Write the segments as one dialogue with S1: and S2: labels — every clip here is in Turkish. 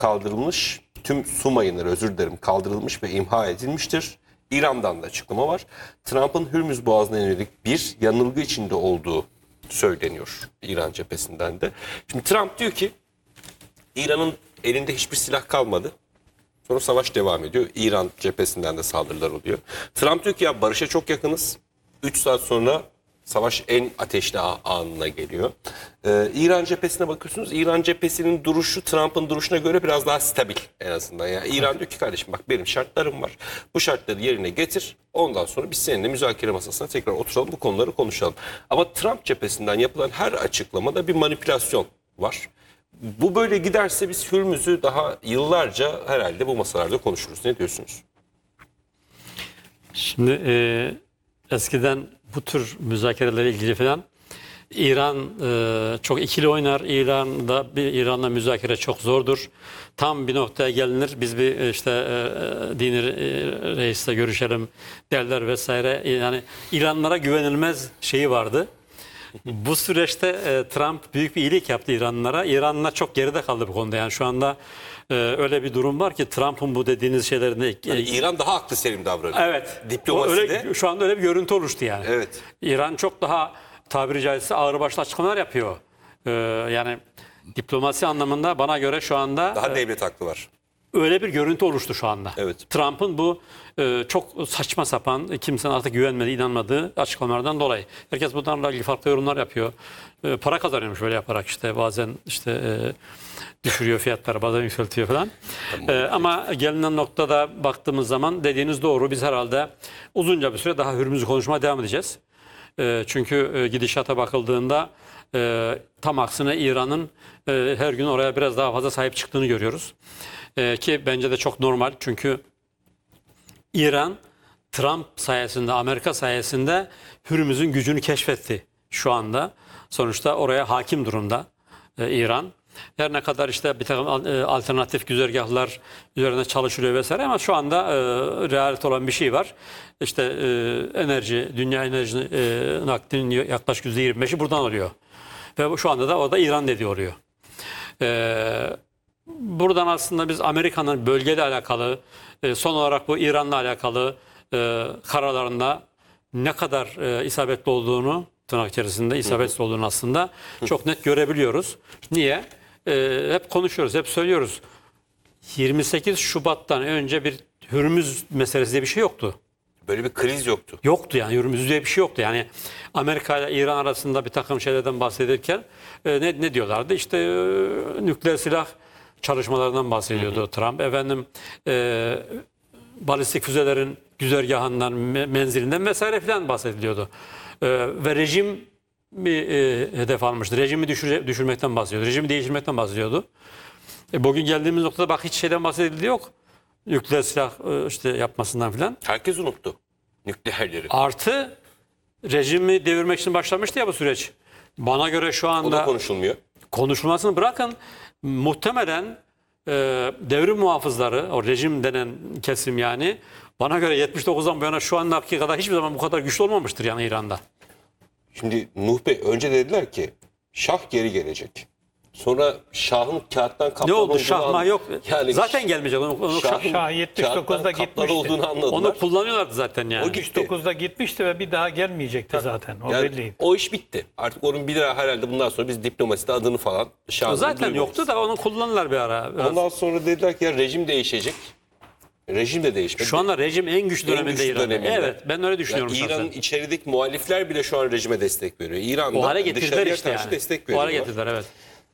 S1: kaldırılmış. Tüm su mayınları, özür dilerim, kaldırılmış ve imha edilmiştir. İran'dan da açıklama var. Trump'ın Hürmüz Boğazı'na yönelik bir yanılgı içinde olduğu söyleniyor İran cephesinden de. Şimdi Trump diyor ki İran'ın elinde hiçbir silah kalmadı. Sonra savaş devam ediyor. İran cephesinden de saldırılar oluyor. Trump diyor ki ya barışa çok yakınız. 3 saat sonra savaş en ateşli anına geliyor. İran cephesine bakıyorsunuz. İran cephesinin duruşu Trump'ın duruşuna göre biraz daha stabil en azından. Yani İran diyor ki kardeşim bak benim şartlarım var. Bu şartları yerine getir. Ondan sonra biz seninle müzakere masasına tekrar oturalım, bu konuları konuşalım. Ama Trump cephesinden yapılan her açıklamada bir manipülasyon var. Bu böyle giderse biz Hürmüz'ü daha yıllarca herhalde bu masalarda konuşuruz. Ne diyorsunuz?
S2: Şimdi eskiden bu tür müzakerelere ilgili falan İran çok ikili oynar. İran'la müzakere çok zordur. Tam bir noktaya gelinir. Biz bir dini reisle görüşelim derler vesaire. Yani İranlara güvenilmez şeyi vardı. Bu süreçte Trump büyük bir iyilik yaptı İranlılara. İranlılar çok geride kaldı bu konuda. Yani şu anda öyle bir durum var ki Trump'ın bu dediğiniz şeylerinde...
S1: Yani İran daha aklı selim davranıyor.
S2: Evet.
S1: Diplomaside.
S2: Şu anda öyle bir görüntü oluştu yani.
S1: Evet.
S2: İran çok daha tabiri caizse ağırbaşlı açıklamalar yapıyor. Yani diplomasi anlamında bana göre şu anda...
S1: Daha devlet aklı var.
S2: Öyle bir görüntü oluştu şu anda.
S1: Evet.
S2: Trump'ın bu çok saçma sapan, kimsenin artık güvenmediği, inanmadığı açıklamalardan dolayı. Herkes bunlarla ilgili farklı yorumlar yapıyor. Para kazanıyormuş böyle yaparak işte bazen düşürüyor fiyatları, bazen yükseltiyor falan. Ama gelinen noktada baktığımız zaman dediğiniz doğru. Biz herhalde uzunca bir süre daha Hürmüz'ü konuşmaya devam edeceğiz. Çünkü gidişata bakıldığında tam aksine İran'ın her gün oraya biraz daha fazla sahip çıktığını görüyoruz. Ki bence de çok normal çünkü İran Trump sayesinde, Amerika sayesinde Hürmüz'ün gücünü keşfetti şu anda. Sonuçta oraya hakim durumda İran. Her ne kadar işte bir takım alternatif güzergahlar üzerine çalışılıyor vesaire ama şu anda realite olan bir şey var. İşte dünya enerji naklinin yaklaşık %25'i buradan oluyor. Ve şu anda da orada İran dediği oluyor. Buradan aslında biz Amerika'nın bölgeyle alakalı, son olarak bu İran'la alakalı kararlarında ne kadar isabetli olduğunu, tırnak içerisinde isabetli olduğunu aslında çok net görebiliyoruz. Niye? Hep konuşuyoruz, hep söylüyoruz. 28 Şubat'tan önce bir Hürmüz meselesi diye bir şey yoktu.
S1: Böyle bir kriz yoktu.
S2: Yoktu yani Hürmüz diye bir şey yoktu. Yani Amerika ile İran arasında bir takım şeylerden bahsederken ne diyorlardı? İşte nükleer silah çalışmalarından bahsediyordu Trump. Efendim balistik füzelerin güzergahından, menzilinden vesaire filan bahsediliyordu. Ve rejim bir hedef almıştı. Rejimi düşürmekten bahsediyordu. Rejimi değiştirmekten bahsediyordu. Bugün geldiğimiz noktada bak hiç şeyden bahsedildi yok. Nükleer silah yapmasından filan.
S1: Herkes unuttu nükleerleri.
S2: Artı rejimi devirmek için başlamıştı ya bu süreç. Bana göre şu anda...
S1: O da konuşulmuyor.
S2: Konuşulmasını bırakın. Muhtemelen devrim muhafızları, o rejim denen kesim yani, bana göre 79'dan bu yana şu andaki kadar hiçbir zaman bu kadar güçlü olmamıştır yani İran'da.
S1: Şimdi Nuh Bey önce dediler ki Şah geri gelecek. Sonra Şah'ın kağıttan kaplan
S2: Ne oldu?
S1: olduğunu
S2: Şah yok.
S1: Yani
S2: Zaten gelmeyecek.
S3: Şah 79'da gitmişti.
S1: olduğunu anladılar.
S2: Onu kullanıyorlardı zaten yani.
S1: O gitti.
S3: 79'da gitmişti ve bir daha gelmeyecekti zaten. O
S1: Yani
S3: belliydi.
S1: o iş bitti. Artık onun bir daha herhalde bundan sonra biz diplomaside adını falan Şah'ın
S2: Zaten
S1: duymayız.
S2: yoktu da onu kullanırlar bir ara. Biraz.
S1: Ondan sonra dediler ki ya rejim değişecek. Rejim de değişmedi.
S2: Şu anda rejim en güçlü döneminde
S1: güçlü
S2: İran'da.
S1: döneminde.
S2: Evet, ben öyle düşünüyorum
S1: Yani İran'ın
S2: şahsen.
S1: içerideki muhalifler bile şu an rejime destek veriyor. İran'da
S2: O hale getirdiler
S1: dışarıya
S2: işte
S1: karşı
S2: yani.
S1: destek
S2: O hale
S1: veriyorlar.
S2: getirdiler evet.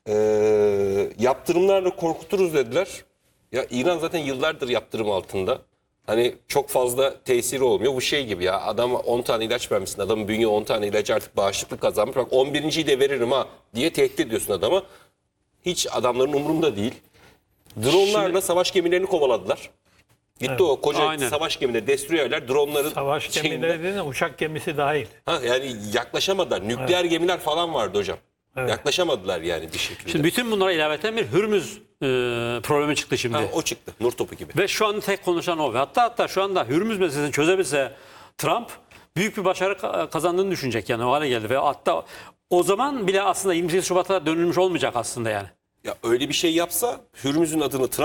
S1: Yaptırımlarla korkuturuz dediler. Ya İran zaten yıllardır yaptırım altında. Hani çok fazla tesiri olmuyor. Bu şey gibi ya, adama 10 tane ilaç vermişsin. Adamın bünye 10 tane ilacı artık bağışıklık kazanmış. Bak 11.yi de veririm ha diye tehdit ediyorsun adama. Hiç adamların umurunda değil. Dronlarla savaş gemilerini kovaladılar. Gitti
S3: Evet.
S1: o koca
S2: Aynen.
S1: savaş gemileri, destroyerler, dronların
S3: Savaş gemileri dediğin uçak gemisi dahil.
S1: yani yaklaşamadılar. Nükleer gemiler falan vardı hocam.
S3: Evet.
S1: Yaklaşamadılar yani bir şekilde.
S2: Şimdi bütün bunlara ilaveten bir Hürmüz problemi çıktı şimdi.
S1: O çıktı. Nur topu gibi.
S2: Ve şu an tek konuşan o. Ve hatta şu anda Hürmüz meselesini çözebilse Trump büyük bir başarı kazandığını düşünecek yani o hale geldi. Ve hatta o zaman bile aslında 28 Şubat'a dönülmüş olmayacak aslında yani.
S1: Ya öyle bir şey yapsa Hürmüz'ün adını Trump